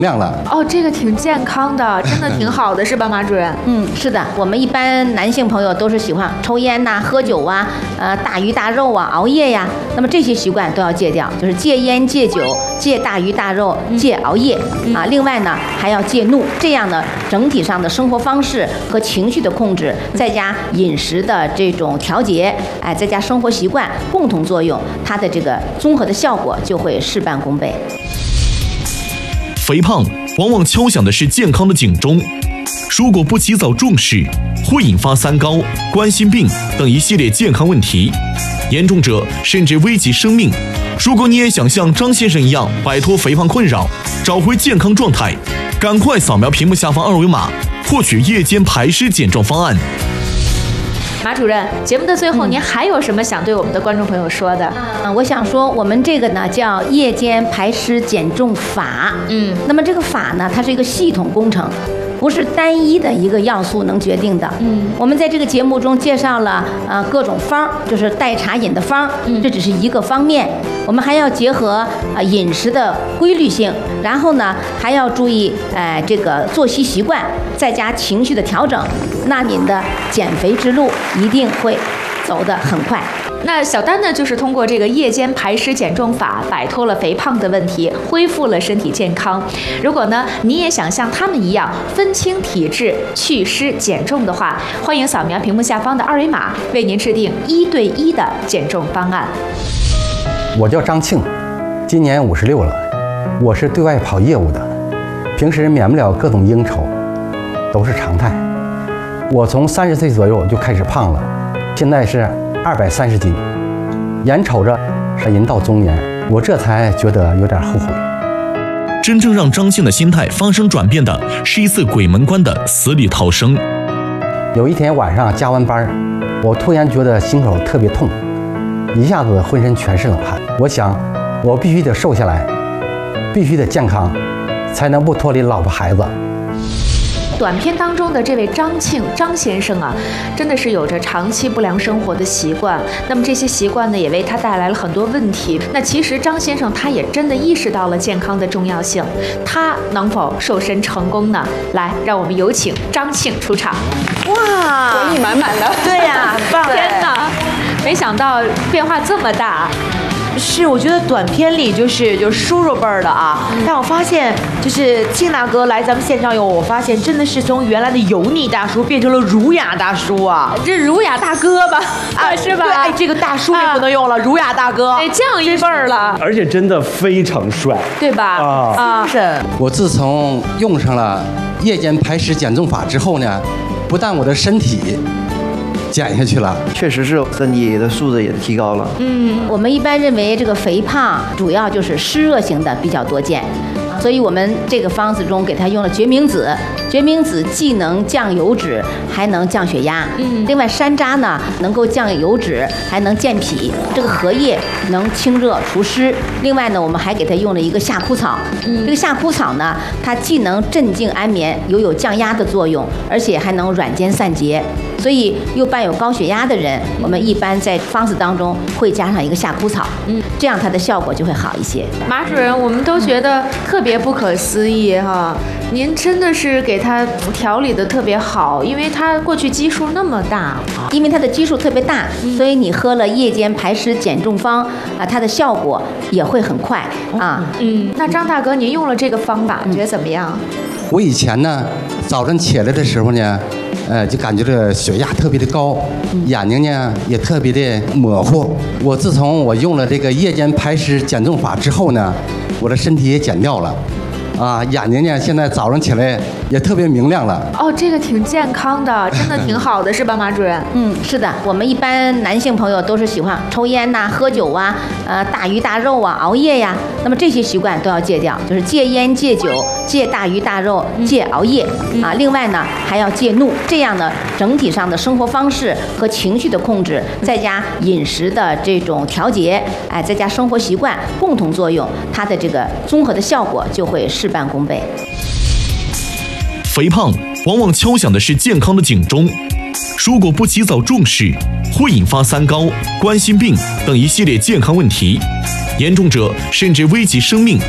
亮了哦，这个挺健康的，真的挺好的，是吧，马主任？ 是的，我们一般男性朋友都是喜欢抽烟呐、喝酒啊、大鱼大肉啊、熬夜呀，那么这些习惯都要戒掉，就是戒烟、戒酒、戒大鱼大肉、戒熬夜啊。另外呢，还要戒怒，这样呢，整体上的生活方式和情绪的控制，再加饮食的这种调节，再加生活习惯共同作用，它的这个综合的效果就会事半功倍。 肥胖往往敲响的是健康的警钟，如果不及早重视，会引发三高、冠心病等一系列健康问题，严重者甚至危及生命。如果你也想像张先生一样摆脱肥胖困扰，找回健康状态，赶快扫描屏幕下方二维码，获取夜间排湿减重方案。 马主任，节目的最后，您还有什么想对我们的观众朋友说的？ 我想说，我们这个呢叫夜间排湿减重法。那么这个法呢，它是一个系统工程，不是单一的一个要素能决定的。我们在这个节目中介绍了各种方，就是代茶饮的方，这只是一个方面。我们还要结合饮食的规律性，然后呢还要注意这个作息习惯，再加情绪的调整，那您的减肥之路一定会走得很快。 那小丹呢，就是通过这个夜间排湿减重法，摆脱了肥胖的问题，恢复了身体健康。如果呢，你也想像他们一样分清体质、祛湿减重的话，欢迎扫描屏幕下方的二维码，为您制定1对1的减重方案。 我叫张庆，今年56了，我是对外跑业务的，平时免不了各种应酬，都是常态。我从30岁左右就开始胖了，现在是230斤，眼瞅着人到中年，我这才觉得有点后悔。 真正让张庆的心态发生转变的是一次鬼门关的死里逃生。 有一天晚上加完班，我突然觉得心口特别痛，一下子浑身全是冷汗。我想，我必须得瘦下来，必须得健康，才能不脱离老婆孩子。 短片当中的这位张庆张先生啊，真的是有着长期不良生活的习惯。那么这些习惯呢，也为他带来了很多问题。那其实张先生他也真的意识到了健康的重要性，他能否瘦身成功呢？来，让我们有请张庆出场。 哇，活力满满的。 对呀，很棒！ 天哪，没想到变化这么大。 是，我觉得短片里就是叔叔辈儿的啊，但我发现就是庆大哥来咱们现场以后，我发现真的是从原来的油腻大叔变成了儒雅大叔啊， 这儒雅大哥吧，是吧？ 对，哎，这个大叔也不能用了，儒雅大哥， 哎，这样一辈儿了， 而且真的非常帅， 对吧？ 是。 我自从用上了夜间排湿减重法之后呢，不但我的身体减下去了， 确实是身体的素质也提高了。 我们一般认为这个肥胖主要就是湿热型的比较多见，所以我们这个方子中给它用了决明子。决明子既能降油脂，还能降血压。另外山楂呢能够降油脂，还能健脾。这个荷叶能清热除湿。另外呢，我们还给它用了一个夏枯草。这个夏枯草呢，它既能镇静安眠，又有降压的作用，而且还能软坚散结。所以又伴有高血压的人，我们一般在方子当中会加上一个夏枯草，这样它的效果就会好一些。 马主任，我们都觉得特别不可思议哈，您真的是给他调理的特别好，因为他过去基数那么大， 因为它的基数特别大，所以你喝了夜间排湿减重方它的效果也会很快啊。 那张大哥，您用了这个方法，觉得怎么样？ 我以前呢，早晨起来的时候呢，就感觉这血压特别的高，眼睛呢也特别的模糊。我自从我用了这个夜间排湿减重法之后呢，我的身体也减掉了。眼睛呢，现在早上起来也特别明亮了。 哦，这个挺健康的，真的挺好的，是吧，马主任？ 是的，我们一般男性朋友都是喜欢抽烟呐、喝酒啊、大鱼大肉啊、熬夜呀，那么这些习惯都要戒掉，就是戒烟、戒酒、戒大鱼大肉、戒熬夜另外呢，还要戒怒，这样呢，整体上的生活方式和情绪的控制，再加饮食的这种调节，再加生活习惯共同作用，它的这个综合的效果就会事半功倍。 肥胖往往敲响的是健康的警钟，如果不及早重视，会引发三高、冠心病等一系列健康问题，严重者甚至危及生命。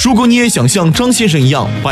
如果你也想像张先生一样